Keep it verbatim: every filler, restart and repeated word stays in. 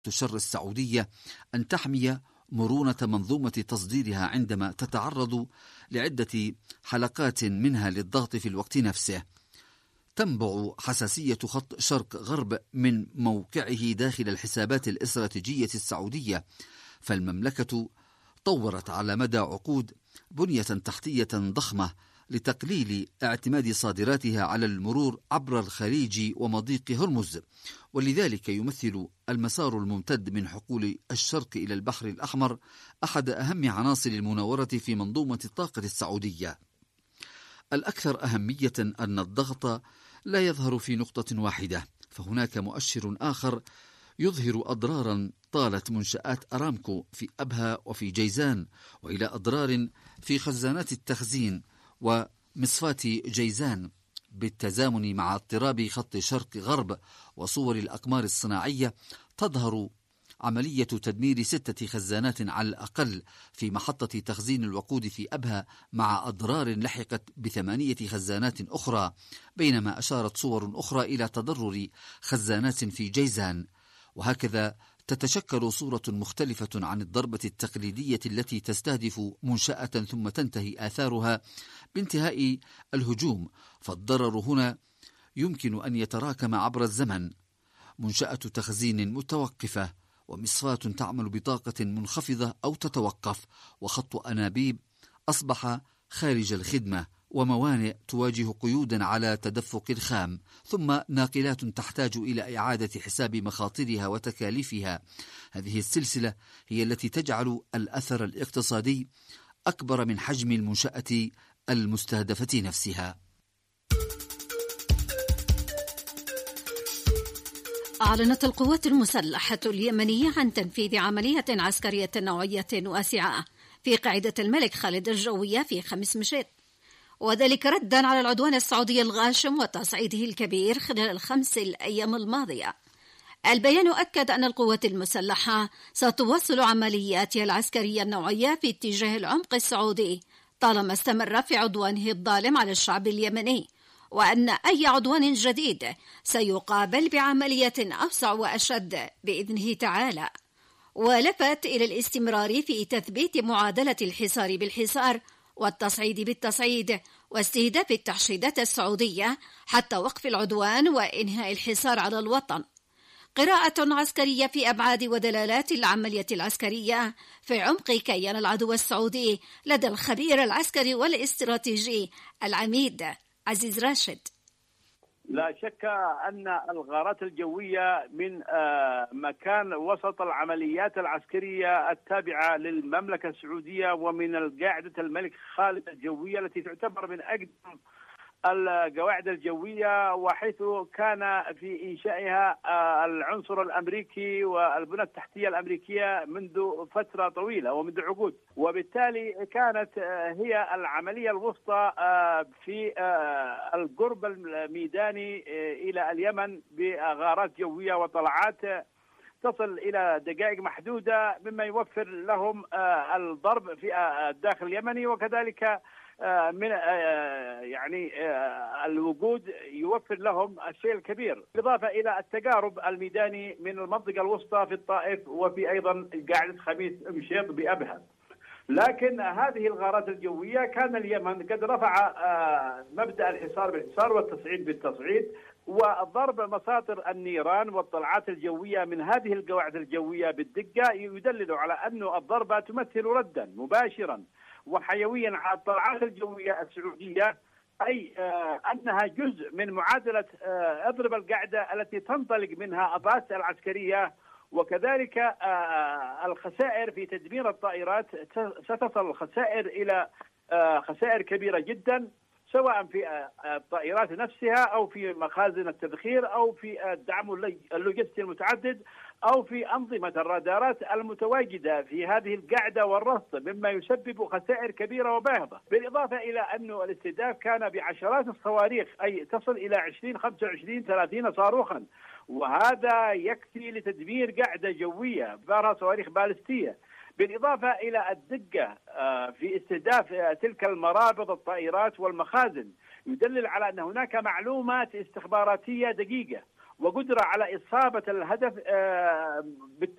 الشر السعودية أن تحمي مرونة منظومة تصديرها عندما تتعرض لعدة حلقات منها للضغط في الوقت نفسه. تنبع حساسية خط شرق غرب من موقعه داخل الحسابات الاستراتيجية السعودية، فالمملكة طورت على مدى عقود بنية تحتية ضخمة لتقليل اعتماد صادراتها على المرور عبر الخليج ومضيق هرمز، ولذلك يمثل المسار الممتد من حقول الشرق إلى البحر الأحمر أحد أهم عناصر المناورة في منظومة الطاقة السعودية. الأكثر أهمية أن الضغط لا يظهر في نقطة واحدة، فهناك مؤشر آخر يظهر أضرارا طالت منشآت أرامكو في أبها وفي جيزان، وإلى أضرار في خزانات التخزين ومصفاة جيزان، بالتزامن مع اضطراب خط شرق غرب وصور الأقمار الصناعية. تظهر عملية تدمير ستة خزانات على الأقل في محطة تخزين الوقود في أبها، مع أضرار لحقت بثمانية خزانات أخرى، بينما أشارت صور أخرى إلى تضرر خزانات في جيزان. وهكذا تتشكل صورة مختلفة عن الضربة التقليدية التي تستهدف منشأة ثم تنتهي آثارها بانتهاء الهجوم، فالضرر هنا يمكن أن يتراكم عبر الزمن. منشأة تخزين متوقفة، ومصفاة تعمل بطاقة منخفضة أو تتوقف، وخط أنابيب أصبح خارج الخدمة، وموانئ تواجه قيودا على تدفق الخام، ثم ناقلات تحتاج إلى إعادة حساب مخاطرها وتكاليفها. هذه السلسلة هي التي تجعل الأثر الاقتصادي أكبر من حجم المنشأة المستهدفة نفسها. أعلنت القوات المسلحة اليمنية عن تنفيذ عملية عسكرية نوعية واسعة في قاعدة الملك خالد الجوية في خمس مشيط، وذلك ردا على العدوان السعودي الغاشم وتصعيده الكبير خلال الخمس الأيام الماضية. البيان أكد أن القوات المسلحة ستواصل عملياتها العسكرية النوعية في اتجاه العمق السعودي طالما استمر في عدوانه الظالم على الشعب اليمني، وأن أي عدوان جديد سيقابل بعملية أوسع وأشد بإذنه تعالى. ولفت إلى الاستمرار في تثبيت معادلة الحصار بالحصار والتصعيد بالتصعيد واستهداف التحشيدات السعودية حتى وقف العدوان وإنهاء الحصار على الوطن. قراءة عسكرية في أبعاد ودلالات العملية العسكرية في عمق كيان العدو السعودي لدى الخبير العسكري والاستراتيجي العميد عزيز راشد. لا شك أن الغارات الجوية من مكان وسط العمليات العسكرية التابعة للمملكة السعودية ومن القاعدة الملك خالد الجوية التي تعتبر من أقدم القواعد الجوية، وحيث كان في إنشائها العنصر الأمريكي والبنى التحتية الأمريكية منذ فترة طويلة ومنذ عقود، وبالتالي كانت هي العملية الوسطى في القرب الميداني إلى اليمن بغارات جوية وطلعات تصل إلى دقائق محدودة، مما يوفر لهم الضرب في الداخل اليمني، وكذلك من يعني الوجود يوفر لهم الشيء الكبير، بالإضافة إلى التقارب الميداني من المنطقة الوسطى في الطائف وفي أيضا قاعدة خميس مشيط بأبها. لكن هذه الغارات الجوية كان اليمن قد رفع مبدأ الحصار بالحصار والتصعيد بالتصعيد، وضرب مساطر النيران والطلعات الجوية من هذه القواعد الجوية بالدقة يدلل على أن الضربة تمثل ردا مباشرا وحيويا على الطلعات الجوية السعودية، أي أنها جزء من معادلة اضرب القاعدة التي تنطلق منها الرأس العسكرية. وكذلك الخسائر في تدمير الطائرات ستصل الخسائر إلى خسائر كبيرة جدا، سواء في الطائرات نفسها أو في مخازن التذخير أو في الدعم اللوجستي المتعدد أو في أنظمة الرادارات المتواجدة في هذه القاعدة والرصد، مما يسبب خسائر كبيرة وباهظة. بالإضافة إلى أن الاستهداف كان بعشرات الصواريخ، أي تصل إلى عشرين خمسة وعشرين ثلاثين صاروخا، وهذا يكفي لتدمير قاعدة جوية بارها صواريخ بالستية. بالإضافة إلى الدقة في استهداف تلك المرابط الطائرات والمخازن، يدلل على أن هناك معلومات استخباراتية دقيقة وقدرة على إصابة الهدف